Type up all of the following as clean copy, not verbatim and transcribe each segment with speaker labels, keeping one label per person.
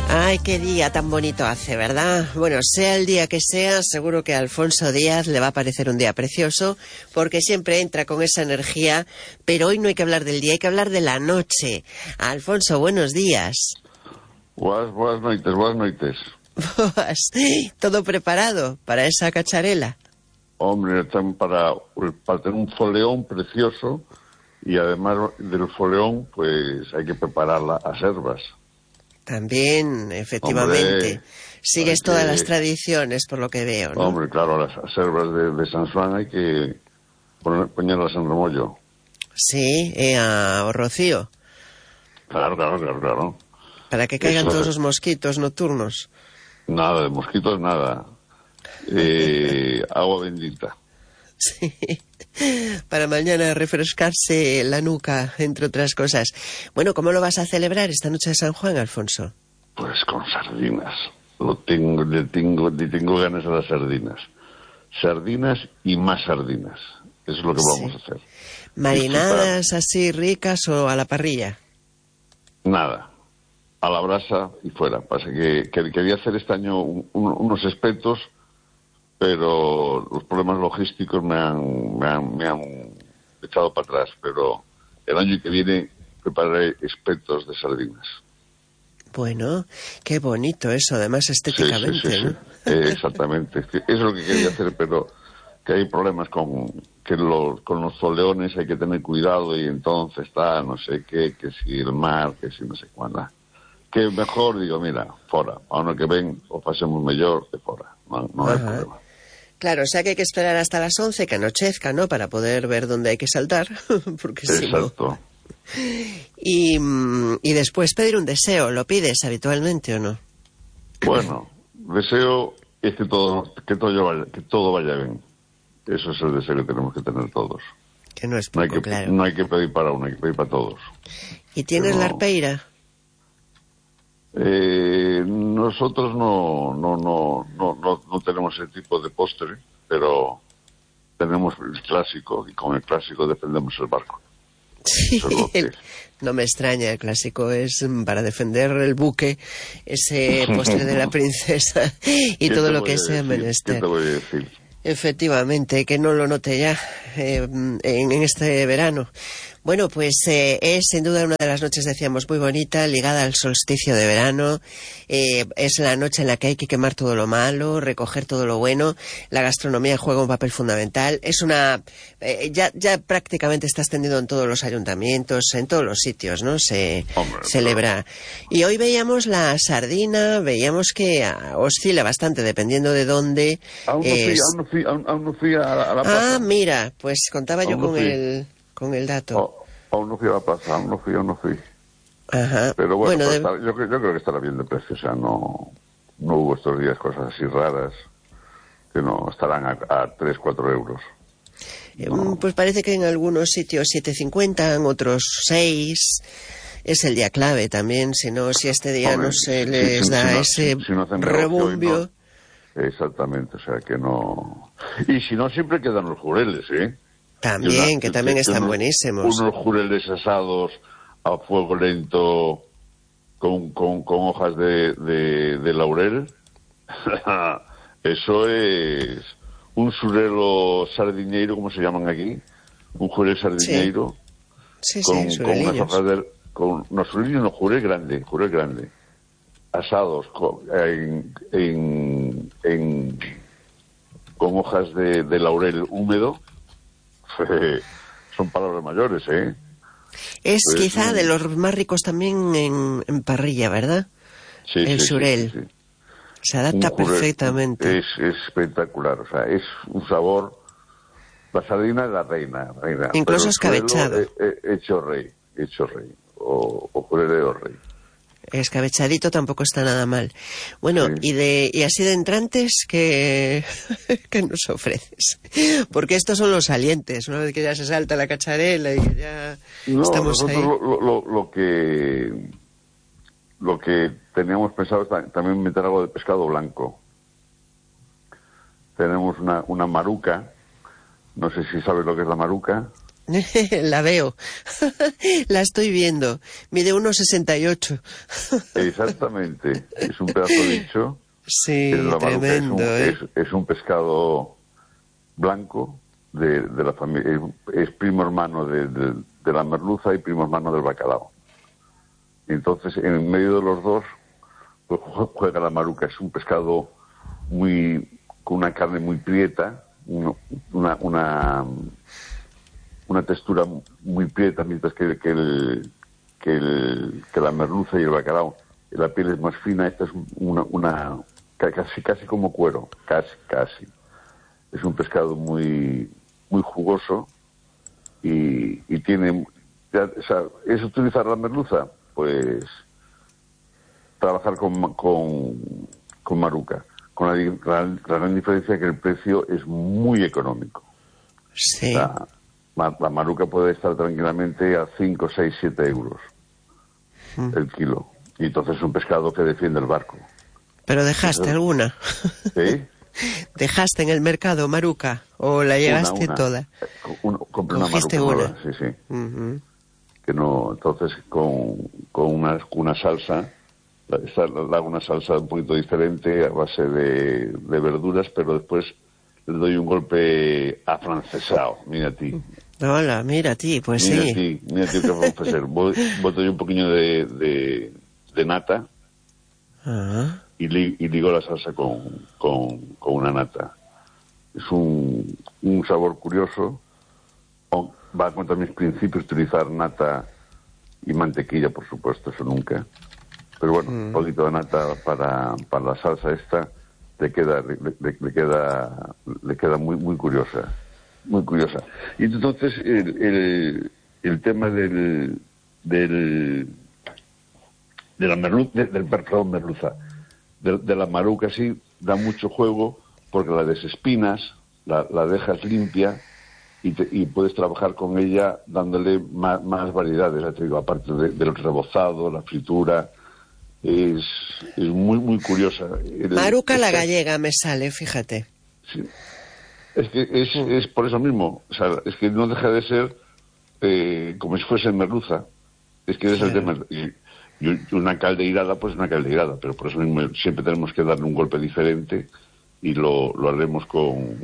Speaker 1: Ay, qué día tan bonito hace, ¿verdad? Bueno, sea el día que sea, seguro que a Alfonso Díaz le va a parecer un día precioso, porque siempre entra con esa energía, pero hoy no hay que hablar del día, hay que hablar de la noche. Alfonso, buenos días.
Speaker 2: Buenas noites.
Speaker 1: ¿Todo preparado para esa cacharela?
Speaker 2: Hombre, están para tener un foleón precioso, y además del foleón, pues hay que prepararla a servas.
Speaker 1: También, efectivamente.
Speaker 2: Hombre,
Speaker 1: Sigues todas las tradiciones, por lo que veo, ¿no?
Speaker 2: Hombre, claro, las servas de San Juan hay que ponerlas en remollo.
Speaker 1: Sí, a rocío.
Speaker 2: Claro.
Speaker 1: Para que caigan
Speaker 2: Eso,
Speaker 1: todos los mosquitos nocturnos.
Speaker 2: Nada, de mosquitos, nada. Agua bendita.
Speaker 1: Sí, para mañana refrescarse la nuca, entre otras cosas. Bueno, ¿cómo lo vas a celebrar esta noche de San Juan, Alfonso?
Speaker 2: Pues con sardinas. Le tengo ganas a las sardinas. Sardinas y más sardinas. Eso es lo que vamos a hacer.
Speaker 1: ¿Marinadas así ricas o a la parrilla?
Speaker 2: Nada. A la brasa y fuera. Pasa que quería hacer este año unos espetos, pero los problemas logísticos me han echado para atrás. Pero el año que viene prepararé espetos de sardinas.
Speaker 1: Bueno, qué bonito eso, además estéticamente,
Speaker 2: sí.
Speaker 1: ¿no?
Speaker 2: Exactamente. Eso es lo que quería hacer, pero que hay problemas con los foleones, hay que tener cuidado, y entonces está, no sé qué, que si el mar, que si no sé cuándo. Que mejor, digo, mira, fora, a uno que ven, o pasemos mejor de fora, no hay problema.
Speaker 1: Claro, o sea que hay que esperar hasta las 11 que anochezca, ¿no? Para poder ver dónde hay que saltar, porque si no...
Speaker 2: Exacto.
Speaker 1: Y después pedir un deseo, ¿lo pides habitualmente o no?
Speaker 2: Bueno, deseo es que todo vaya bien. Eso es el deseo que tenemos que tener todos.
Speaker 1: Que no es poco, claro.
Speaker 2: No hay que pedir para uno, hay que pedir para todos.
Speaker 1: ¿Y tienes la arpeira?
Speaker 2: Nosotros no tenemos ese tipo de postre, pero tenemos el clásico, y con el clásico defendemos el barco.
Speaker 1: Sí, no me extraña, el clásico es para defender el buque, ese postre de la princesa y todo lo que sea menester.
Speaker 2: ¿Qué te voy a decir?
Speaker 1: Efectivamente, que no lo note ya en este verano. Bueno, pues es sin duda una de las noches, decíamos, muy bonita, ligada al solsticio de verano. Es la noche en la que hay que quemar todo lo malo, recoger todo lo bueno. La gastronomía juega un papel fundamental. Es una... ya prácticamente está extendido en todos los ayuntamientos, en todos los sitios, ¿no? Se celebra. Y hoy veíamos la sardina, veíamos que oscila bastante dependiendo de dónde.
Speaker 2: Aún no fui a la plaza.
Speaker 1: Ah, mira, pues contaba yo con el dato.
Speaker 2: Aún no fui a la plaza, aún no fui.
Speaker 1: Ajá.
Speaker 2: Pero bueno, yo creo que estará bien de precio, o sea, no hubo estos días cosas así raras, que no estarán a 3, 4 euros.
Speaker 1: Pues parece que en algunos sitios 7,50, en otros 6. Es el día clave también, si este día no se les da ese rebumbio.
Speaker 2: Exactamente, o sea que no... Y si no, siempre quedan los jureles, ¿eh?
Speaker 1: También, que también están buenísimos.
Speaker 2: Unos jureles asados a fuego lento con hojas de laurel. Eso es un xurelo sardiñeiro, como se llaman aquí. Un jurel sardiñeiro.
Speaker 1: Sí,
Speaker 2: con unas hojas jurel grande. Asados con hojas de laurel húmedo. Son palabras mayores, ¿eh?
Speaker 1: Es pues quizá de los más ricos también en parrilla, ¿verdad?
Speaker 2: Sí,
Speaker 1: el xurel.
Speaker 2: Sí.
Speaker 1: Se adapta perfectamente.
Speaker 2: Es espectacular, o sea, es un sabor... La sardina es la reina.
Speaker 1: Incluso escabechado.
Speaker 2: Hecho rey. O jurelero rey.
Speaker 1: Escabechadito tampoco está nada mal. Bueno, sí. y así de entrantes, ¿qué nos ofreces? Porque estos son los salientes, una vez que ya se salta la cacharela y que ya estamos ahí.
Speaker 2: Lo que teníamos pensado es también meter algo de pescado blanco. Tenemos una maruca, no sé si sabes lo que es la maruca.
Speaker 1: La veo. La estoy viendo. Mide 1,68.
Speaker 2: Exactamente. Es un pedazo de bicho.
Speaker 1: Sí,
Speaker 2: La
Speaker 1: tremendo,
Speaker 2: maruca es un pescado blanco de la familia. Es primo hermano de la merluza y primo hermano del bacalao. Entonces, en medio de los dos, pues juega la maruca. Es un pescado con una carne muy prieta, una textura muy prieta, mientras que la merluza y el bacalao, la piel es más fina. Esta es casi como cuero, casi. Es un pescado muy jugoso y tiene, o sea, es utilizar la merluza, pues trabajar con maruca, con la gran diferencia que el precio es muy económico.
Speaker 1: Sí.
Speaker 2: O sea, la maruca puede estar tranquilamente a 5, 6, 7 euros el kilo. Y entonces es un pescado que defiende el barco.
Speaker 1: ¿Pero dejaste alguna?
Speaker 2: ¿Sí?
Speaker 1: ¿Dejaste en el mercado maruca? ¿O la llegaste
Speaker 2: Una.
Speaker 1: toda?
Speaker 2: Compré una maruca nueva, sí.
Speaker 1: Uh-huh.
Speaker 2: Que no, entonces con una salsa, le hago una salsa un poquito diferente a base de verduras, pero después le doy un golpe afrancesado. Mira a ti.
Speaker 1: Hola, mira a ti, pues
Speaker 2: mira
Speaker 1: sí.
Speaker 2: Mira a ti que vamos a hacer. Boto un poquillo de nata.
Speaker 1: Ah.
Speaker 2: Y ligo la salsa con una nata. Es un sabor curioso. Va contra mis principios utilizar nata y mantequilla, por supuesto, eso nunca. Pero bueno, un poquito de nata para la salsa esta le queda muy curiosa. Muy curiosa. Y entonces el tema de la merluza. De la maruca sí da mucho juego porque la desespinas, la dejas limpia y puedes trabajar con ella dándole más variedades. Ya te digo, aparte del rebozado, la fritura, es muy curiosa.
Speaker 1: Maruca la gallega me sale, fíjate.
Speaker 2: Sí. Es que es por eso mismo. O sea, es que no deja de ser como si fuese merluza. Es que es el tema. Y una caldeirada, pues una caldeirada, pero por eso mismo siempre tenemos que darle un golpe diferente y lo haremos con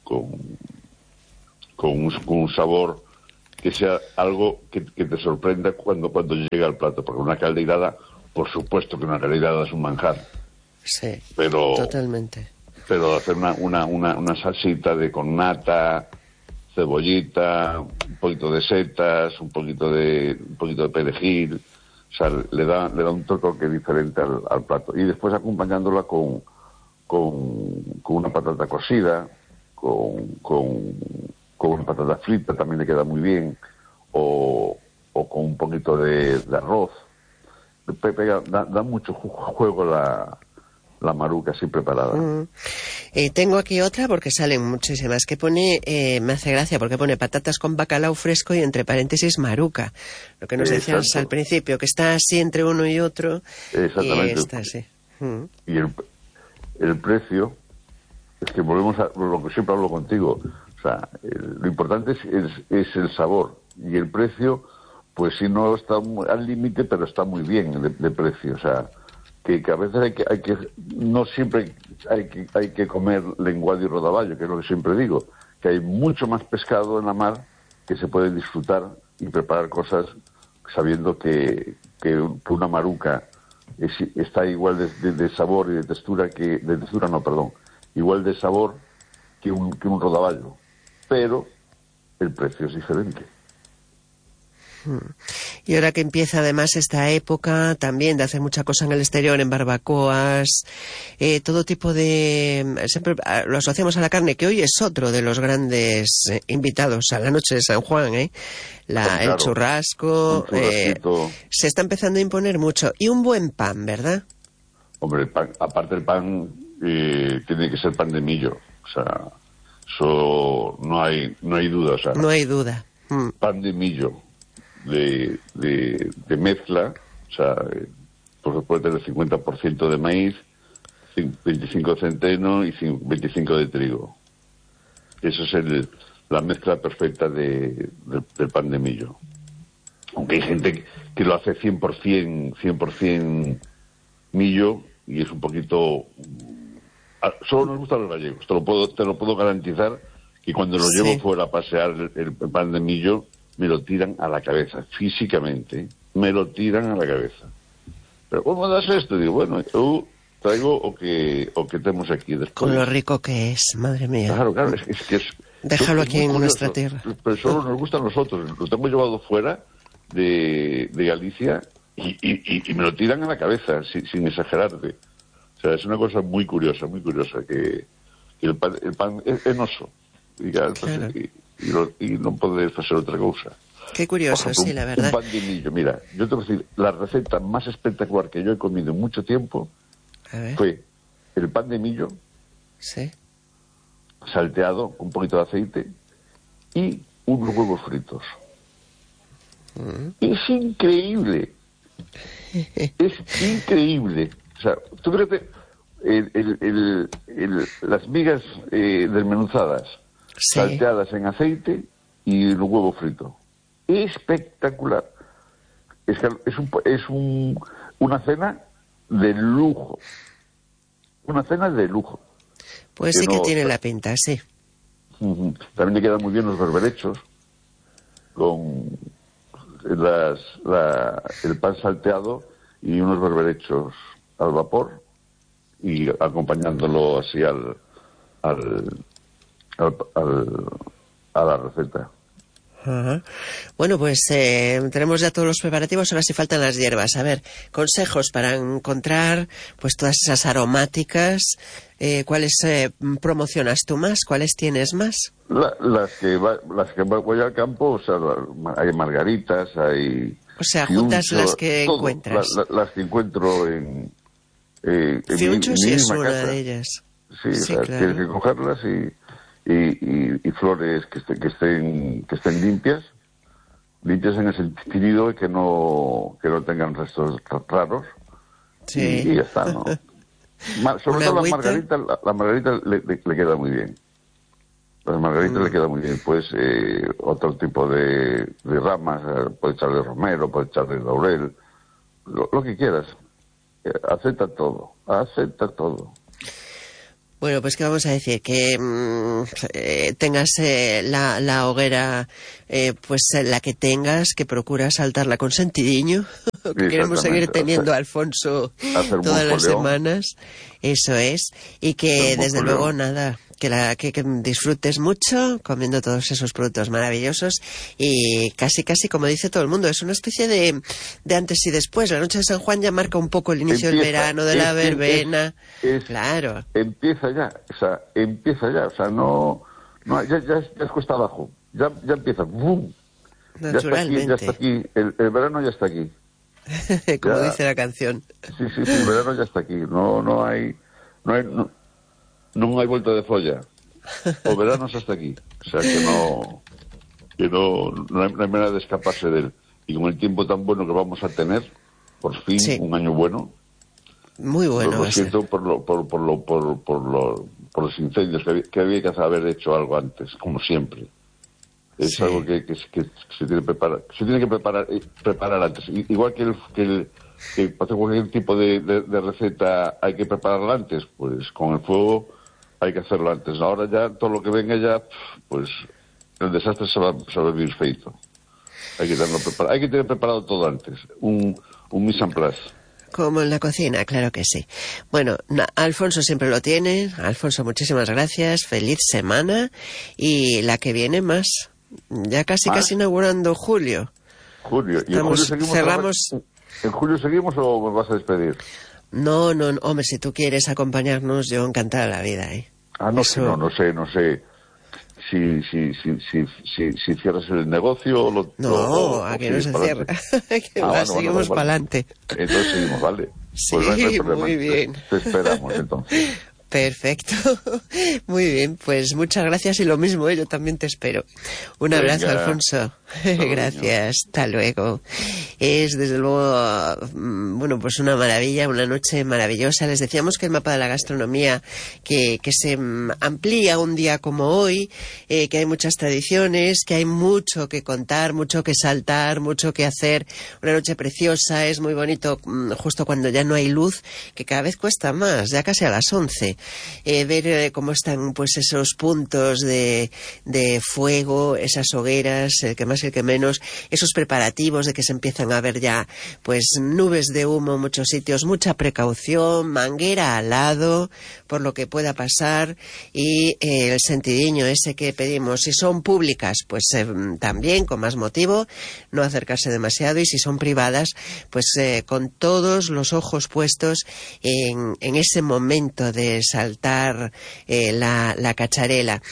Speaker 2: un sabor que sea algo que te sorprenda cuando llega al plato, porque una caldeirada, por supuesto que una caldeirada es un manjar.
Speaker 1: Sí,
Speaker 2: pero
Speaker 1: totalmente.
Speaker 2: Pero hacer una salsita con nata, cebollita, un poquito de setas, un poquito de perejil. O sea, le da un toque diferente al plato. Y después acompañándola con una patata cocida, con una patata frita también le queda muy bien, o con un poquito de arroz. Da mucho juego la maruca así preparada.
Speaker 1: Tengo aquí otra porque salen muchísimas que pone, me hace gracia porque pone patatas con bacalao fresco y entre paréntesis maruca, lo que nos decías al principio, que está así entre uno y otro.
Speaker 2: Exactamente.
Speaker 1: Y está así.
Speaker 2: Y el precio, es que volvemos a lo que siempre hablo contigo, o sea, lo importante es el sabor, y el precio, pues si no está al límite, pero está muy bien de precio. O sea, que a veces no siempre hay que comer lenguado y rodaballo, que es lo que siempre digo, que hay mucho más pescado en la mar que se puede disfrutar y preparar cosas sabiendo que una maruca está igual de sabor y de textura igual de sabor que un rodaballo, pero el precio es diferente.
Speaker 1: Y ahora que empieza además esta época también de hacer mucha cosa en el exterior, en barbacoas, todo tipo de... Siempre lo asociamos a la carne, que hoy es otro de los grandes invitados a la noche de San Juan,
Speaker 2: Claro,
Speaker 1: el churrasco, se está empezando a imponer mucho. Y un buen pan, ¿verdad?
Speaker 2: Hombre, el pan, aparte el pan tiene que ser pan de millo, o sea, eso no hay duda, o sea,
Speaker 1: no hay duda.
Speaker 2: Pan de millo de mezcla, o sea, pues puede tener 50% de maíz, 25 de centeno y 25 de trigo. Eso es la mezcla perfecta del pan de millo. Aunque hay gente que lo hace 100% millo y es un poquito... Solo nos gustan los gallegos, te lo puedo garantizar, que cuando lo llevo fuera a pasear el pan de millo me lo tiran a la cabeza, físicamente, me lo tiran a la cabeza. Pero ¿cómo das esto? Digo, bueno, yo traigo o que tenemos aquí después.
Speaker 1: Con lo rico que es, madre mía.
Speaker 2: Claro, es que es...
Speaker 1: Déjalo aquí en nuestra tierra.
Speaker 2: Pero solo nos gusta a nosotros, lo tengo llevado fuera de Galicia y me lo tiran a la cabeza, sin exagerarte. O sea, es una cosa muy curiosa, que el pan es enoso.
Speaker 1: Claro.
Speaker 2: Y no puedes hacer otra cosa.
Speaker 1: Qué curioso, ejemplo, sí, la verdad.
Speaker 2: Un pan de millo. Mira, yo te voy a decir, la receta más espectacular que yo he comido en mucho tiempo fue el pan de millo salteado con un poquito de aceite y unos huevos fritos. Es increíble. Es increíble. O sea, tú fíjate, las migas desmenuzadas, salteadas en aceite y el huevo frito. Espectacular. Es una cena de lujo. Una cena de lujo.
Speaker 1: Pues sí que tiene la pinta, sí.
Speaker 2: También le quedan muy bien los berberechos con el pan salteado y unos berberechos al vapor y acompañándolo así a la receta.
Speaker 1: Ajá. Bueno, pues tenemos ya todos los preparativos, ahora sí faltan las hierbas. A ver, consejos para encontrar pues todas esas aromáticas. ¿Cuáles promocionas tú más? ¿Cuáles tienes más?
Speaker 2: Las que voy al campo, o sea, hay margaritas, hay...
Speaker 1: O sea, juntas las que todo, encuentras.
Speaker 2: Las que encuentro en
Speaker 1: Fiuncho sí es una
Speaker 2: casa.
Speaker 1: de ellas.
Speaker 2: Sí, o sea, claro. Tienes que cogerlas y flores que estén limpias en el sentido de que no tengan restos raros.
Speaker 1: Sí.
Speaker 2: Y ya está, ¿no? Sobre todo la margarita le queda muy bien. Las margaritas le queda muy bien. Pues otro tipo de ramas, puedes echarle romero, puedes echarle laurel, lo que quieras. Acepta todo.
Speaker 1: Bueno, pues ¿qué vamos a decir? Que tengas la hoguera, pues la que tengas, que procura saltarla con sentidiño, que queremos seguir teniendo a Alfonso todas las semanas, eso es, y que desde luego nada, que disfrutes mucho comiendo todos esos productos maravillosos y casi como dice todo el mundo, es una especie de antes y después. La noche de San Juan ya marca un poco el inicio del verano, de la verbena. Claro.
Speaker 2: Empieza ya, o sea, no ya es cuesta abajo, ya empieza, ¡bum!
Speaker 1: Naturalmente.
Speaker 2: Ya está aquí, el verano ya está aquí.
Speaker 1: Como dice la canción.
Speaker 2: Sí, el verano ya está aquí, no hay vuelta de folla. O verano es hasta aquí. O sea que no hay manera de escaparse de él. Y con el tiempo tan bueno que vamos a tener, por fin, un año bueno.
Speaker 1: Muy bueno.
Speaker 2: Lo siento por los incendios, que había que haber hecho algo antes, como siempre. Es algo que se tiene que preparar antes. Igual que para cualquier tipo de receta hay que prepararla antes, pues con el fuego hay que hacerlo antes. Ahora ya todo lo que venga ya, pues el desastre se va a vivir feito. Hay que tener preparado todo antes. Un mise en place.
Speaker 1: Como en la cocina, claro que sí. Bueno, Alfonso siempre lo tiene. Alfonso, muchísimas gracias. Feliz semana. Y la que viene más. Ya casi inaugurando julio.
Speaker 2: ¿Y en julio seguimos? ¿En julio seguimos o me vas a despedir?
Speaker 1: No, hombre, si tú quieres acompañarnos, yo encantada la vida, ¿eh?
Speaker 2: No sé. Si cierras el negocio
Speaker 1: aquí no se cierra. Seguimos para adelante.
Speaker 2: Entonces seguimos, vale.
Speaker 1: Sí, pues no hay problema. Muy bien.
Speaker 2: Te esperamos entonces.
Speaker 1: Perfecto. Muy bien, pues muchas gracias y lo mismo, yo también te espero. Un abrazo, Alfonso. Gracias, hasta luego. Es desde luego, bueno, pues una maravilla, una noche maravillosa. Les decíamos que el mapa de la gastronomía que se amplía un día como hoy, que hay muchas tradiciones, que hay mucho que contar, mucho que saltar, mucho que hacer. Una noche preciosa, es muy bonito justo cuando ya no hay luz, que cada vez cuesta más, ya casi a las 11. Ver cómo están pues esos puntos de fuego, esas hogueras, el que más, el que menos, esos preparativos de que se empiezan a ver ya pues nubes de humo en muchos sitios, mucha precaución, manguera al lado por lo que pueda pasar, y el sentidiño ese que pedimos, si son públicas pues también con más motivo no acercarse demasiado, y si son privadas pues con todos los ojos puestos en ese momento de saltar la cacharela.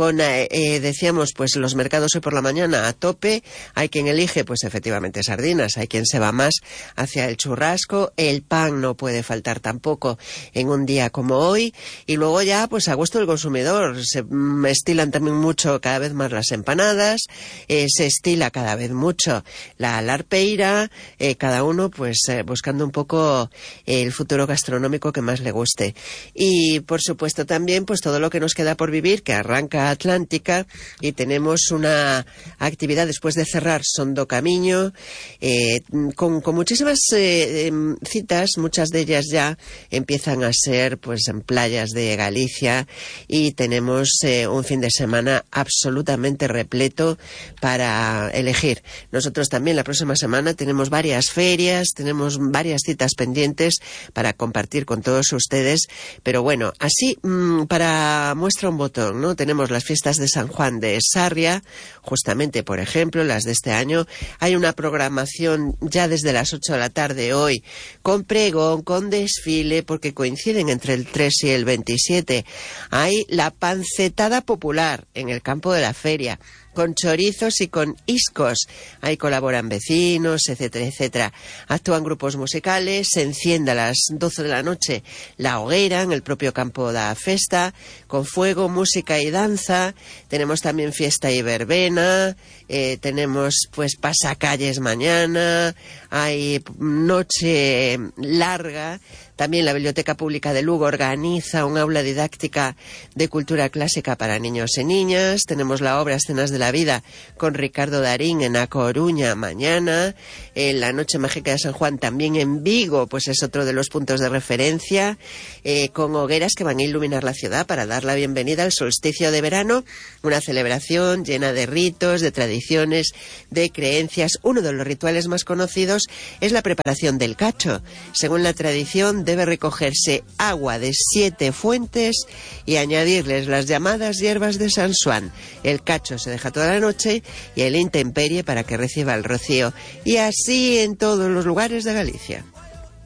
Speaker 1: Decíamos pues los mercados hoy por la mañana a tope. Hay quien elige pues efectivamente sardinas, hay quien se va más hacia el churrasco, el pan no puede faltar tampoco en un día como hoy, y luego ya pues a gusto del consumidor. Se estilan también mucho cada vez más las empanadas, se estila cada vez mucho la larpeira, cada uno pues buscando un poco el futuro gastronómico que más le guste. Y por supuesto también pues todo lo que nos queda por vivir, que arranca Atlántica, y tenemos una actividad después de cerrar Sondo Camiño, con muchísimas citas. Muchas de ellas ya empiezan a ser pues en playas de Galicia, y tenemos un fin de semana absolutamente repleto para elegir. Nosotros también la próxima semana tenemos varias ferias, tenemos varias citas pendientes para compartir con todos ustedes, pero bueno, así para muestra un botón, ¿no? Tenemos las fiestas de San Juan de Sarria, justamente, por ejemplo, las de este año. Hay una programación ya desde las 8 de la tarde hoy, con pregón, con desfile, porque coinciden entre el 3 y el 27. Hay la pancetada popular en el campo de la feria, con chorizos y con iscos. Ahí colaboran vecinos, etcétera, etcétera. Actúan grupos musicales, se enciende a las 12 de la noche la hoguera en el propio campo da festa, con fuego, música y danza. Tenemos también fiesta y verbena, tenemos pues pasacalles mañana, hay noche larga. También la Biblioteca Pública de Lugo organiza un aula didáctica de cultura clásica para niños y niñas. Tenemos la obra Escenas de la Vida con Ricardo Darín en A Coruña mañana. La Noche Mágica de San Juan también en Vigo, pues es otro de los puntos de referencia, con hogueras que van a iluminar la ciudad para dar la bienvenida al solsticio de verano. Una celebración llena de ritos, de tradiciones, de creencias. Uno de los rituales más conocidos es la preparación del cacho. Según la tradición, debe recogerse agua de 7 fuentes y añadirles las llamadas hierbas de San Juan. El cacho se deja toda la noche y el intemperie para que reciba el rocío. Y así en todos los lugares de Galicia.